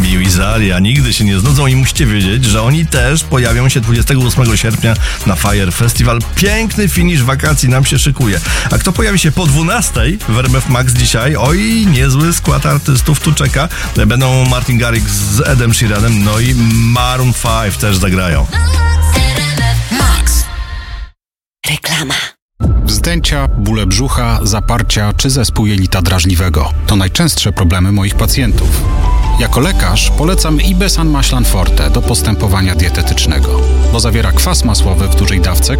Liu i Zalia nigdy się nie znudzą i musicie wiedzieć, że oni też pojawią się 28 sierpnia na Fire Festival. Piękny finisz wakacji nam się szykuje. A kto pojawi się po 12 w RMF Max dzisiaj? Oj, niezły skład artystów tu czeka. Będą Martin Garrix z Edem Sheeranem, no i Maroon 5 też zagrają. Max. Reklama. Wzdęcia, bóle brzucha, zaparcia czy zespół jelita drażliwego to najczęstsze problemy moich pacjentów. Jako lekarz polecam Ibesan Maślan Forte do postępowania dietetycznego, bo zawiera kwas masłowy w dużej dawce,